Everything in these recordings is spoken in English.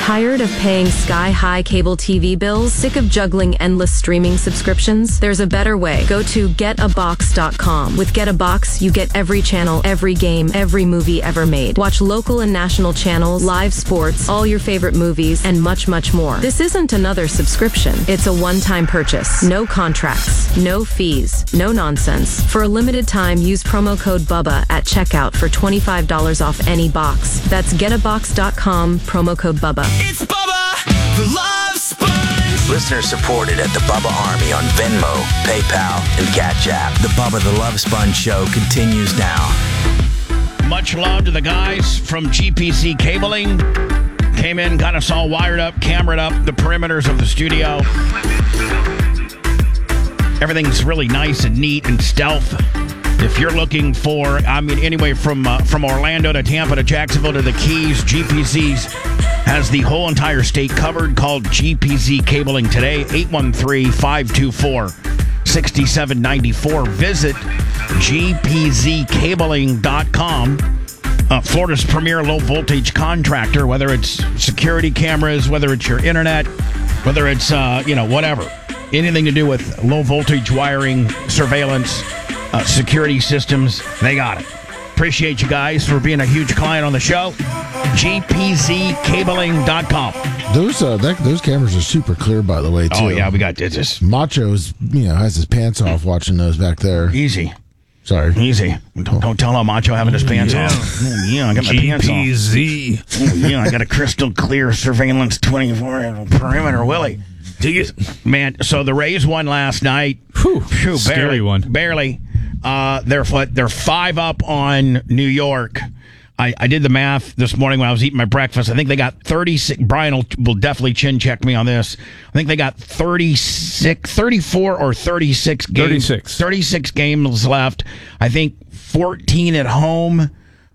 Tired of paying sky-high cable TV bills? Sick of juggling endless streaming subscriptions? There's a better way. Go to getabox.com. With Get a Box, you get every channel, every game, every movie ever made. Watch local and national channels, live sports, all your favorite movies, and much, much more. This isn't another subscription. It's a one-time purchase. No contracts, no fees, no nonsense. For a limited time, use promo code BUBBA at checkout for $25 off any box. That's getabox.com, promo code BUBBA. It's Bubba, the Love Sponge. Listener supported at the Bubba Army on Venmo, PayPal, and Cash App. The Bubba the Love Sponge show continues now. Much love to the guys from GPC Cabling. Came in, got us all wired up, cameraed up, the perimeters of the studio. Everything's really nice and neat and stealth. If you're looking for, anyway, from Orlando to Tampa to Jacksonville to the Keys, GPC's has the whole entire state covered. Called GPC Cabling today, 813-524-6794. Visit gpzcabling.com. Florida's premier low-voltage contractor, whether it's security cameras, whether it's your internet, whether it's, whatever. Anything to do with low-voltage wiring, surveillance, security systems, they got it. Appreciate you guys for being a huge client on the show. gpzcabling.com. Those cameras are super clear, by the way, too. Oh, yeah, we got this. Macho's, has his pants off watching those back there. Easy. Sorry. Easy. Don't tell him Macho having his pants off. Oh, yeah, I got my pants off. GPZ. Oh, yeah, I got a crystal clear surveillance 24 perimeter Willie. Do you? Man, so the Rays won last night. Whew, barely, scary one. Barely. They're 5 up on New York. I did the math this morning when I was eating my breakfast. I think they got 36. Brian will definitely chin check me on this. I think they got 34 or 36 games. 36 games left. I think 14 at home,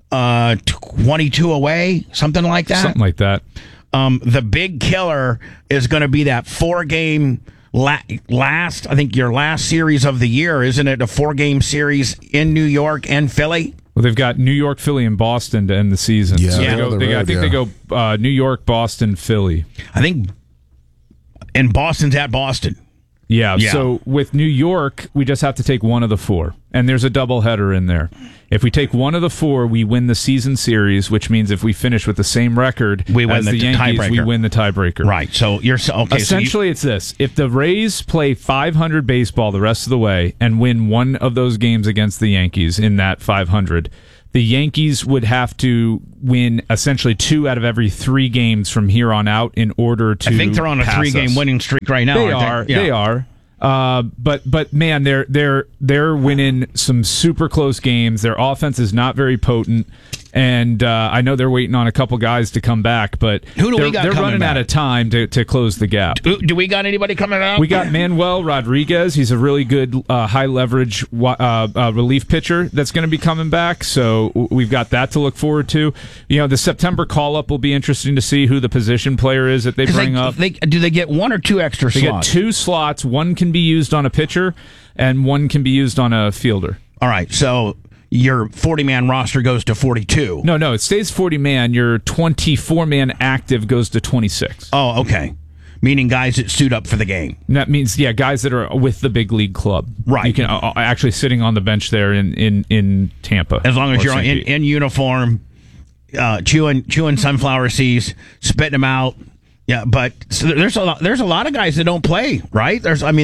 22 away, something like that. Something like that. The big killer is going to be that 4-game last, I think your last series of the year, isn't it? A 4-game series in New York and Philly. Well, they've got New York, Philly, and Boston to end the season. Yeah, so I think they go New York, Boston, Philly. I think, and Boston's at Boston. Yeah, so with New York, we just have to take one of the 4. And there's a doubleheader in there. If we take one of the 4, we win the season series, which means if we finish with the same record as the Yankees, tiebreaker. we win the tiebreaker. Right. So you're okay. Essentially, it's this. If the Rays play .500 baseball the rest of the way and win one of those games against the Yankees in that .500, the Yankees would have to win essentially 2 out of every 3 games from here on out in order to. I think they're on a 3-game winning streak right now. They are. But man, they're winning some super close games. Their offense is not very potent, and I know they're waiting on a couple guys to come back. But who do we got? They're running back? out of time to close the gap. Do we got anybody coming out? We got Manuel Rodriguez. He's a really good high leverage relief pitcher that's going to be coming back. So we've got that to look forward to. The September call up will be interesting to see who the position player is that they bring up. Do they get 1 or 2 extra slots? They get 2 slots. One can be used on a pitcher, and one can be used on a fielder. All right, so your 40-man roster goes to 42. No, it stays 40-man. Your 24-man active goes to 26. Oh, okay. Meaning guys that suit up for the game. And that means, guys that are with the big league club. Right. You can actually sitting on the bench there in Tampa. As long as you're in uniform, chewing sunflower seeds, spitting them out. Yeah, but so there's a lot of guys that don't play, right? There's only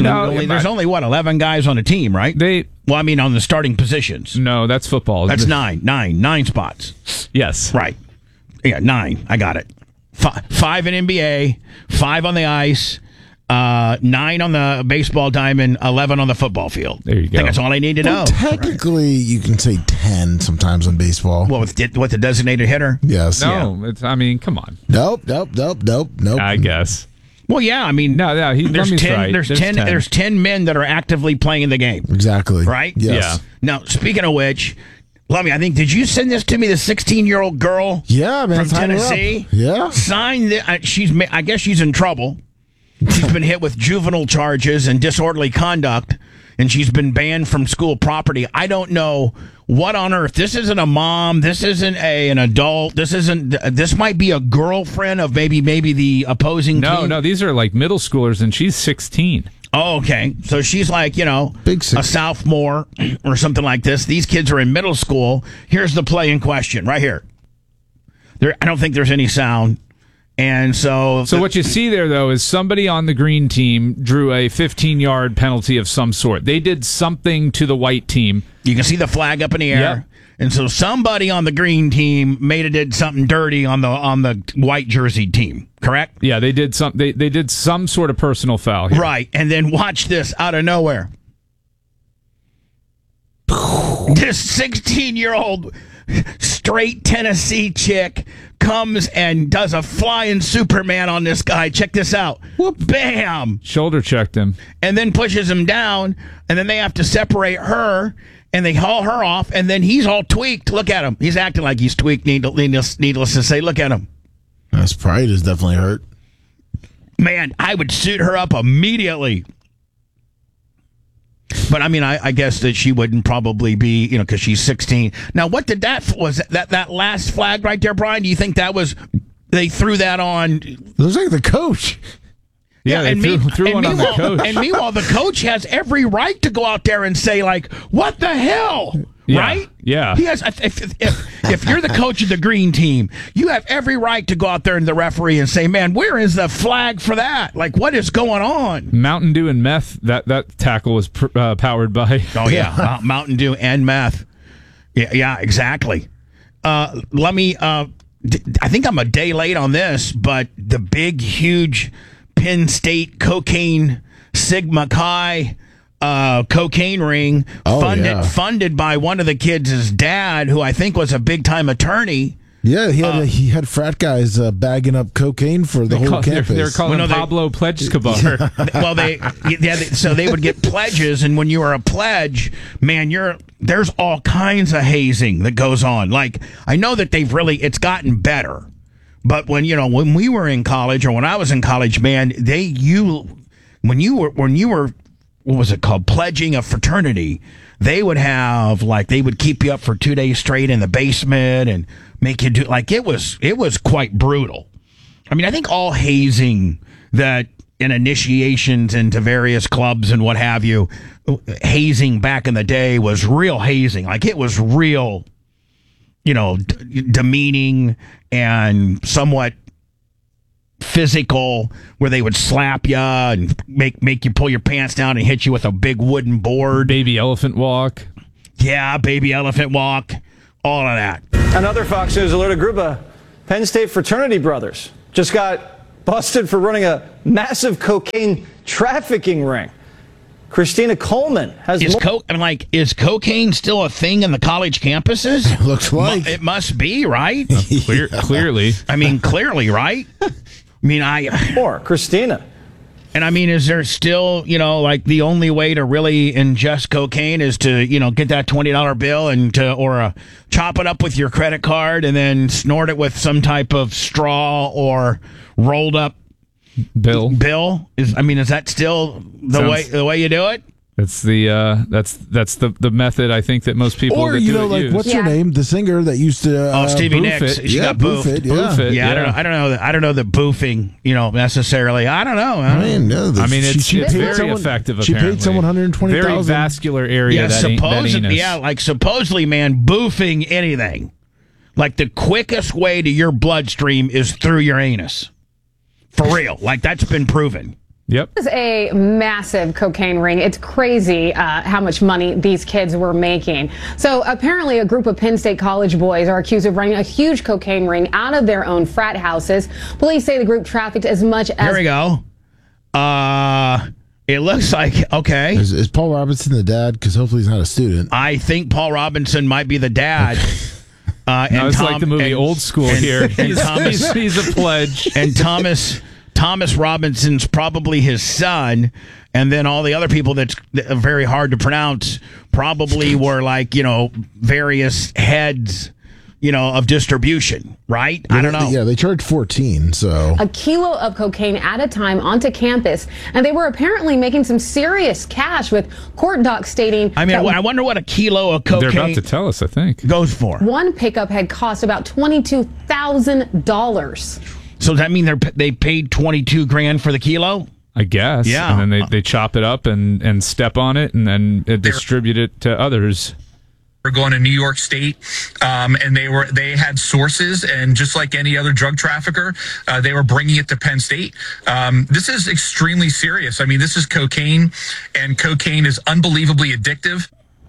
11 guys on a team, right? On the starting positions. No, that's football. That's 9 spots. Yes, right. Yeah, 9. I got it. 5 in NBA, 5 on the ice, 9 on the baseball diamond, 11 on the football field. There you go. I think that's all I need to know. Technically, you can say 10 sometimes in baseball. Well, with the designated hitter? Yes. No, come on. Nope. I guess. Well, yeah, there's 10 men that are actively playing the game. Exactly. Right? Yes. Yeah. Now, speaking of which, Lummy, I think, did you send this to me, the 16-year-old girl? Yeah, man. From Tennessee? Yeah. Signed I guess she's in trouble. She's been hit with juvenile charges and disorderly conduct and she's been banned from school property. I don't know what on earth. This isn't a mom. This isn't an adult. This might be a girlfriend of maybe the opposing team. No, these are like middle schoolers, and she's 16. Oh, okay. So she's like, Big a sophomore or something like this. These kids are in middle school. Here's the play in question right here. I don't think there's any sound. And so what you see there, though, is somebody on the green team drew a 15-yard penalty of some sort. They did something to the white team. You can see the flag up in the air. Yep. And so somebody on the green team did something dirty on the white jersey team, correct? Yeah, they did some sort of personal foul here. Right. And then watch this out of nowhere. This 16-year-old straight Tennessee chick comes and does a flying Superman on this guy. Check this out. Whoop. Bam. Shoulder checked him. And then pushes him down, and then they have to separate her, and they haul her off, and then he's all tweaked. Look at him. He's acting like he's tweaked, needless to say. Look at him. His pride is definitely hurt. Man, I would suit her up immediately. But I mean, I guess that she wouldn't probably be, because she's 16. Now, what did that last flag right there, Brian? Do you think that was they threw that on? It looks like the coach. Yeah, they threw one on the coach. And meanwhile, the coach has every right to go out there and say, like, what the hell? Yeah, right? Yeah. He has. If you're the coach of the green team, you have every right to go out there and the referee and say, man, where is the flag for that? Like, what is going on? Mountain Dew and meth, that tackle was powered by. Oh, yeah. Mountain Dew and meth. Yeah, exactly. Let me, I think I'm a day late on this, but the big, huge Penn State cocaine Sigma Chi cocaine ring funded by one of the kids' dad, who I think was a big-time attorney. Yeah, he had frat guys bagging up cocaine for the whole campus. They're calling him Pablo Pledge-Escobar. So they would get pledges, and when you were a pledge, man, there's all kinds of hazing that goes on. Like, I know that it's gotten better, but when we were in college, or when I was in college, man, when you were what was it called? Pledging a fraternity. They would keep you up for 2 days straight in the basement and make you do it was quite brutal. I mean, I think all hazing that in initiations into various clubs and what have you, hazing back in the day was real hazing. Like, it was real, demeaning and somewhat physical, where they would slap you and make you pull your pants down and hit you with a big wooden board. Baby elephant walk. Yeah, baby elephant walk. All of that. Another Fox News alert: a group of Penn State fraternity brothers just got busted for running a massive cocaine trafficking ring. Christina Coleman has. Is cocaine still a thing in the college campuses? Looks like it must be, right? Clearly. I mean, clearly, right? Or Christina. And I mean, is there still, the only way to really ingest cocaine is to, get that $20 bill and chop it up with your credit card and then snort it with some type of straw or rolled up bill? Is that still the way you do it? That's the method, I think, that most people or what's her name, the singer that used to Stevie Nicks. She got boofed. I don't know that boofing necessarily. I don't know. It's very effective. She paid someone $120,000. Very vascular area. Supposedly, man, boofing anything, like the quickest way to your bloodstream is through your anus. For real, that's been proven. Yep. This is a massive cocaine ring. It's crazy how much money these kids were making. So apparently a group of Penn State college boys are accused of running a huge cocaine ring out of their own frat houses. Police say the group trafficked as much as... Here we go. It looks like, okay. Is Paul Robinson the dad? Because hopefully he's not a student. I think Paul Robinson might be the dad. It's like the movie Old School here. He's a pledge. And Thomas Robinson's probably his son, and then all the other people that's very hard to pronounce probably were various heads of distribution, right? I don't know. Yeah, they charge 14, so. A kilo of cocaine at a time onto campus, and they were apparently making some serious cash, with court docs stating I wonder what a kilo of cocaine They're about to tell us, I think. goes for. one pickup had cost about $22,000. So does that mean they paid $22,000 for the kilo? I guess. Yeah. And then they chop it up and step on it and then distribute it to others. Were going to New York State, and they had sources, and just like any other drug trafficker, they were bringing it to Penn State. This is extremely serious. I mean, this is cocaine, and cocaine is unbelievably addictive.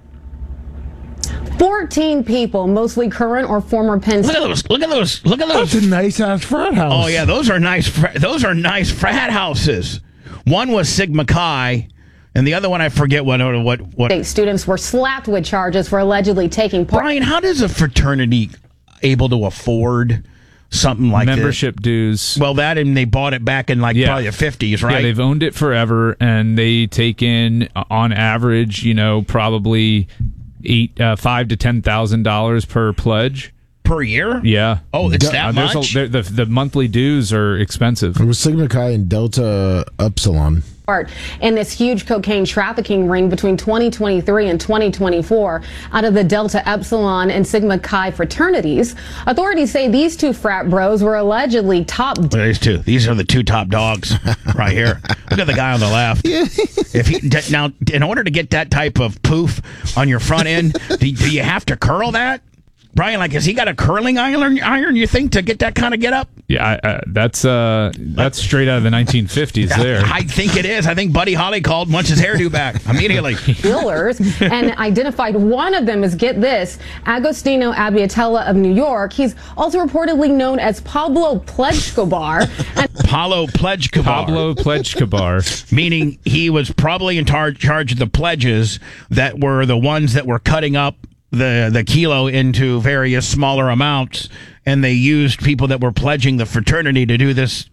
14 people, mostly current or former Penn State. Look at those. That's a nice ass frat house. Oh yeah, those are nice frat houses. One was Sigma Chi, and the other one I forget what. State students were slapped with charges for allegedly taking part. Brian, how does a fraternity able to afford something like membership dues? Well, that, and they bought it back in probably the 50s, right? Yeah, they've owned it forever, and they take in on average, probably $5,000 to $10,000 per pledge per year. Yeah. Oh, it's that much. The monthly dues are expensive. It was Sigma Chi and Delta Upsilon. In this huge cocaine trafficking ring between 2023 and 2024 out of the Delta Epsilon and Sigma Chi fraternities. Authorities say these two frat bros were allegedly top. Look at these two. These are the two top dogs right here. Look at the guy on the left. Now, in order to get that type of poof on your front end, do you have to curl that? Brian, has he got a curling iron, you think, to get that kind of get up? Yeah, that's straight out of the 1950s there. I think it is. I think Buddy Holly called and wants his hairdo back immediately. Dealers, and identified one of them as, get this, Agostino Abiatella of New York. He's also reportedly known as Pablo Plejkobar. Pablo Plejkobar. Meaning he was probably in charge of the pledges that were the ones that were cutting up the kilo into various smaller amounts, and they used people that were pledging the fraternity to do this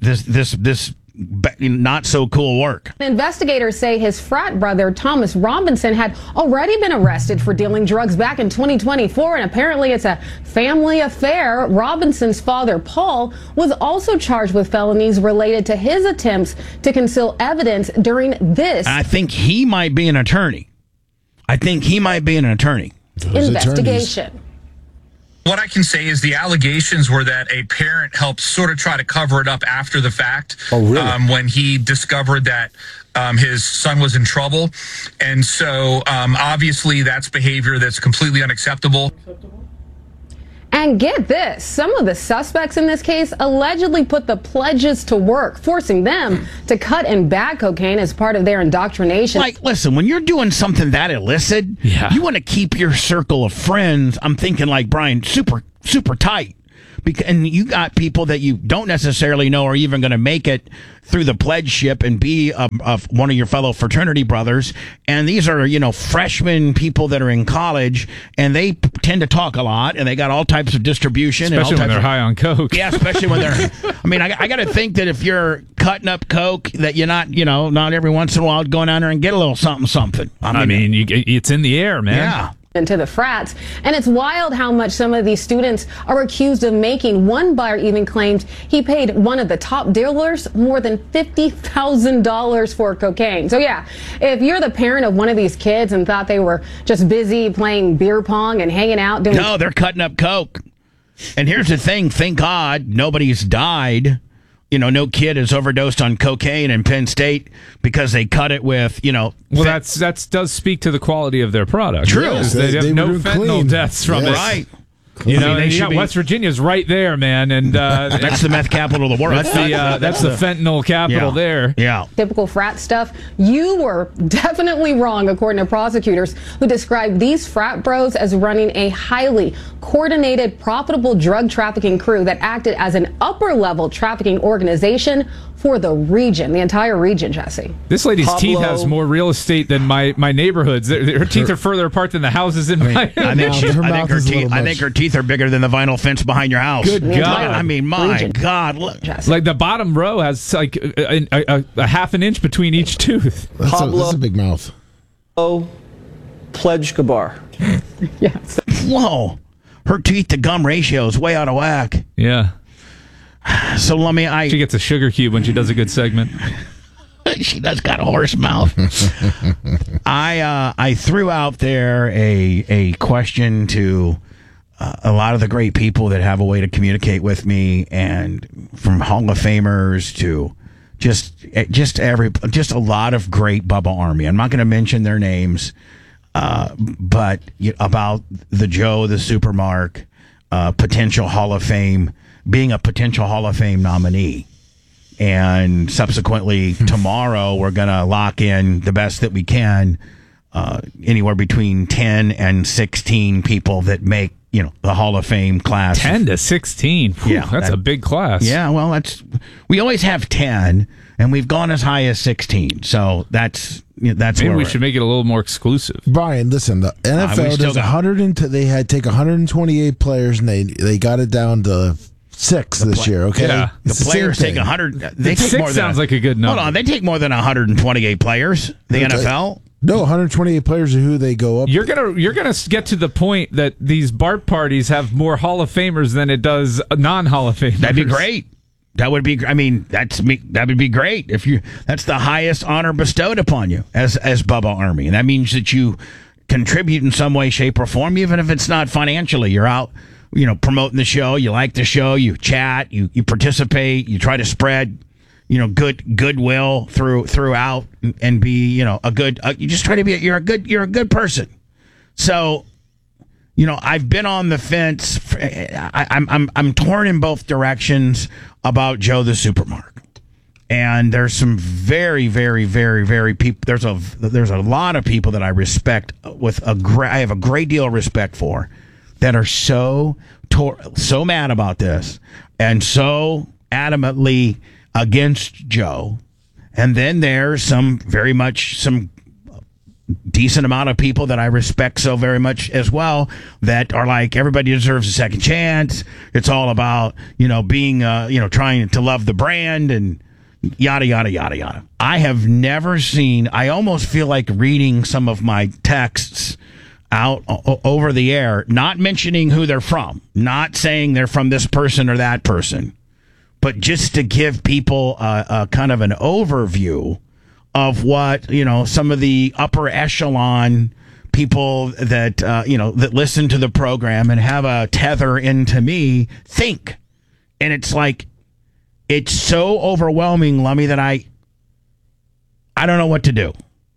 not so cool work. Investigators say his frat brother Thomas Robinson had already been arrested for dealing drugs back in 2024, and apparently it's a family affair. Robinson's father, Paul, was also charged with felonies related to his attempts to conceal evidence during this. I think he might be an attorney. Investigation. What I can say is the allegations were that a parent helped sort of try to cover it up after the fact. Oh, really? When he discovered that his son was in trouble. And so obviously that's behavior that's completely unacceptable. And get this, some of the suspects in this case allegedly put the pledges to work, forcing them to cut and bag cocaine as part of their indoctrination. Listen, when you're doing something that illicit, you want to keep your circle of friends, I'm thinking Brian, super, super tight. And you got people that you don't necessarily know are even going to make it through the pledge ship and be one of your fellow fraternity brothers. And these are, freshmen people that are in college, and they tend to talk a lot, and they got all types of distribution. Especially when they're high on coke. Yeah, especially when they're... I got to think that if you're cutting up coke, that you're not, not every once in a while going down there and get a little something. It's in the air, man. Yeah. Into the frats. And it's wild how much some of these students are accused of making. One buyer even claimed he paid one of the top dealers more than $50,000 for cocaine. So yeah, if you're the parent of one of these kids and thought they were just busy playing beer pong and hanging out doing... No, they're cutting up coke. And here's the thing, thank God nobody's died. No kid has overdosed on cocaine in Penn State because they cut it with, Well, that does speak to the quality of their product. True. Yes, they have no fentanyl clean deaths from it. Right. West Virginia's right there, man, and that's the meth capital of the world. That's the fentanyl capital there. Yeah. Typical frat stuff. You were definitely wrong, according to prosecutors who described these frat bros as running a highly coordinated, profitable drug trafficking crew that acted as an upper-level trafficking organization for the region, the entire region, Jesse. This lady's teeth has more real estate than my neighborhoods. Her teeth are further apart than the houses in my... I think her teeth are bigger than the vinyl fence behind your house. Good God. My God. Look. Like the bottom row has a half an inch between each tooth. That's a big mouth. Plejkobar. Yes. Whoa. her teeth to gum ratio is way out of whack. Yeah. So let me. She gets a sugar cube when she does a good segment. She does got a horse mouth. I threw out there a question to a lot of the great people that have a way to communicate with me, and from Hall of Famers to just a lot of great Bubba Army. I'm not going to mention their names, but about the Joe, the Supermark, potential Hall of Fame, being a potential Hall of Fame nominee. And subsequently, tomorrow, we're going to lock in the best that we can, anywhere between 10 and 16 people that make, the Hall of Fame class. 10 to 16? Whew, yeah. That's a big class. Yeah, well, we always have 10, and we've gone as high as 16. So that's maybe we should make it a little more exclusive. Brian, listen, the NFL does they take 128 players, and they got it down to 6 this year, okay? Yeah. The players take 100. They take 6 more than, sounds like a good number. Hold on, they take more than 128 players, the NFL? No, 128 players are who they go up. You're gonna get to the point that these BART parties have more Hall of Famers than it does non-Hall of Famers. That'd be great. That would be. I mean, that would be great if you. That's the highest honor bestowed upon you as Bubba Army, and that means that you contribute in some way, shape, or form, even if it's not financially. You're out, promoting the show. You like the show. You chat. You participate. You try to spread, goodwill throughout, and be, a good. You just try to be. You're a good person. So, I've been on the fence. I'm torn in both directions about Joe the Supermark, and there's some very, very, very, very people. There's a lot of people that I respect I have a great deal of respect for, that are so mad about this and so adamantly against Joe. And then there's some decent amount of people that I respect so very much as well, that are like, everybody deserves a second chance. It's all about, being, trying to love the brand and yada, yada, yada, yada. I have never seen, I almost feel like reading some of my texts out over the air, not mentioning who they're from, not saying they're from this person or that person, but just to give people a kind of an overview of what, some of the upper echelon people that, that listen to the program and have a tether into me think. And it's like, it's so overwhelming, Lummy, that I don't know what to do.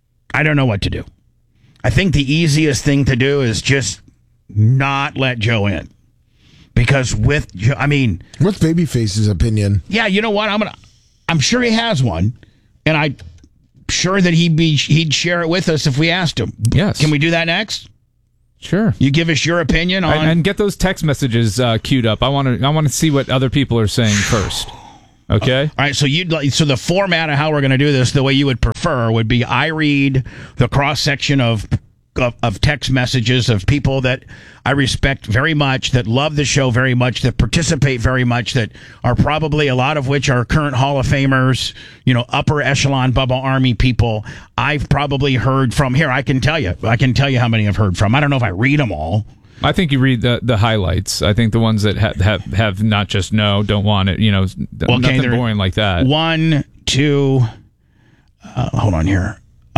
I think the easiest thing to do is just not let Joe in. Because what's Babyface's opinion? Yeah, you know what? I'm sure he has one. And I'm sure that he'd share it with us if we asked him. Yes. Can we do that next? Sure. You give us your opinion on, and get those text messages queued up. I want to see what other people are saying first. Okay. All right. So so the format of how we're going to do this, the way you would prefer, would be I read the cross section of text messages of people that I respect very much, that love the show very much, that participate very much, that are probably a lot of which are current Hall of Famers, upper echelon Bubba Army people. I've probably heard from here. I can tell you how many I've heard from. I don't know if I read them all. I think you read the highlights. I think the ones that have not just no, don't want it, nothing boring like that. 1, 2, hold on here.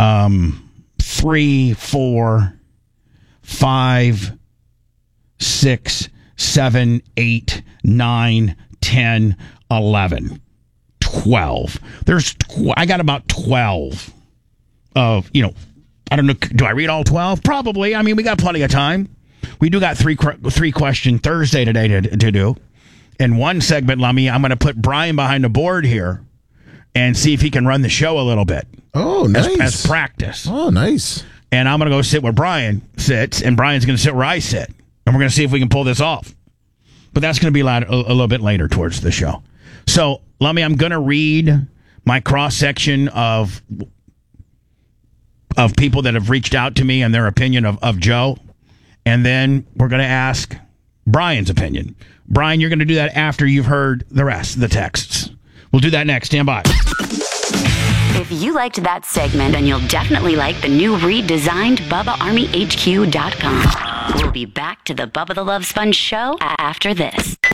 3, 4, 5, 6, 7, 8, 9, 10, 11, 12. I got about 12 of, I don't know. Do I read all 12? Probably. I mean, we got plenty of time. We do got three question Thursday today to do. In one segment, Lummy, I'm going to put Brian behind the board here and see if he can run the show a little bit. Oh, nice. As practice. Oh, nice. And I'm going to go sit where Brian sits, and Brian's going to sit where I sit. And we're going to see if we can pull this off. But that's going to be a little bit later towards the show. So, Lummy, I'm going to read my cross-section of people that have reached out to me and their opinion of Joe. And then we're going to ask Brian's opinion. Brian, you're going to do that after you've heard the rest of the texts. We'll do that next. Stand by. If you liked that segment, then you'll definitely like the new redesigned BubbaArmyHQ.com. We'll be back to the Bubba the Love Sponge show after this.